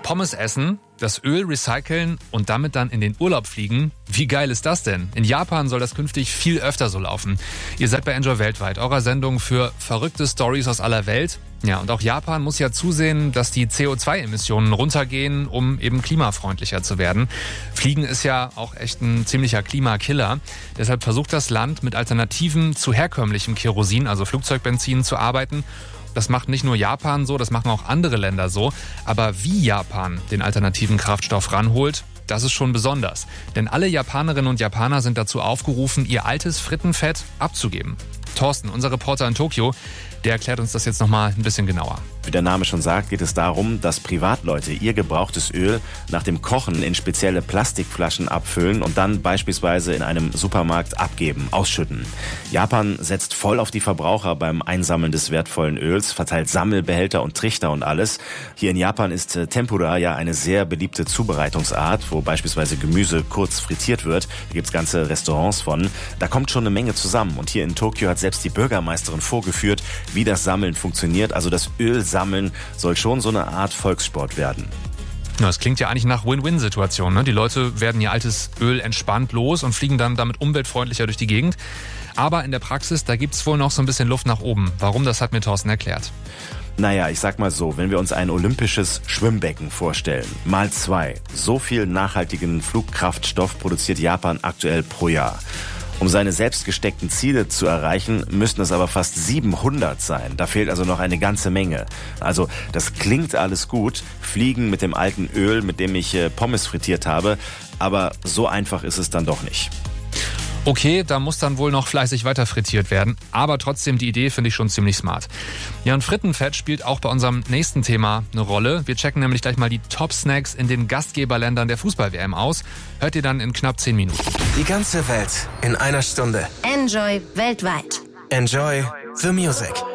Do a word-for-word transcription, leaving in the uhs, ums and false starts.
Pommes essen, das Öl recyceln und damit dann in den Urlaub fliegen. Wie geil ist das denn? In Japan soll das künftig viel öfter so laufen. Ihr seid bei Enjoy Weltweit, eurer Sendung für verrückte Stories aus aller Welt. Ja, und auch Japan muss ja zusehen, dass die C O zwei Emissionen runtergehen, um eben klimafreundlicher zu werden. Fliegen ist ja auch echt ein ziemlicher Klimakiller. Deshalb versucht das Land mit Alternativen zu herkömmlichem Kerosin, also Flugzeugbenzin, zu arbeiten. Das macht nicht nur Japan so, das machen auch andere Länder so. Aber wie Japan den alternativen Kraftstoff ranholt, das ist schon besonders. Denn alle Japanerinnen und Japaner sind dazu aufgerufen, ihr altes Frittenfett abzugeben. Thorsten, unser Reporter in Tokio, der erklärt uns das jetzt nochmal ein bisschen genauer. Wie der Name schon sagt, geht es darum, dass Privatleute ihr gebrauchtes Öl nach dem Kochen in spezielle Plastikflaschen abfüllen und dann beispielsweise in einem Supermarkt abgeben, ausschütten. Japan setzt voll auf die Verbraucher beim Einsammeln des wertvollen Öls, verteilt Sammelbehälter und Trichter und alles. Hier in Japan ist Tempura ja eine sehr beliebte Zubereitungsart, wo beispielsweise Gemüse kurz frittiert wird. Da gibt's ganze Restaurants von. Da kommt schon eine Menge zusammen. Und hier in Tokio hat selbst die Bürgermeisterin vorgeführt, wie das Sammeln funktioniert. Also das Ölsammeln soll schon so eine Art Volkssport werden. Ja, das klingt ja eigentlich nach Win-Win-Situation, ne? Die Leute werden ihr altes Öl entspannt los und fliegen dann damit umweltfreundlicher durch die Gegend. Aber in der Praxis, da gibt's wohl noch so ein bisschen Luft nach oben. Warum, das hat mir Thorsten erklärt. Naja, ich sag mal so, wenn wir uns ein olympisches Schwimmbecken vorstellen, mal zwei, so viel nachhaltigen Flugkraftstoff produziert Japan aktuell pro Jahr. Um seine selbst gesteckten Ziele zu erreichen, müssten es aber fast siebenhundert sein. Da fehlt also noch eine ganze Menge. Also das klingt alles gut, fliegen mit dem alten Öl, mit dem ich äh, Pommes frittiert habe, aber so einfach ist es dann doch nicht. Okay, da muss dann wohl noch fleißig weiter frittiert werden, aber trotzdem die Idee finde ich schon ziemlich smart. Ja, und Frittenfett spielt auch bei unserem nächsten Thema eine Rolle. Wir checken nämlich gleich mal die Top-Snacks in den Gastgeberländern der Fußball-W M aus. Hört ihr dann in knapp zehn Minuten. Die ganze Welt in einer Stunde. Enjoy weltweit. Enjoy the music.